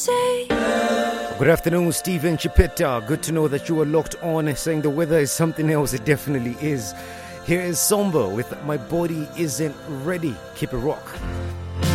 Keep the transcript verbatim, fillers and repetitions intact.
say. Good afternoon, Stephen Chipeta. Good to know that you are locked on, saying the weather is something else. It definitely is. Here is Somber with My Body Isn't Ready. Keep it rock.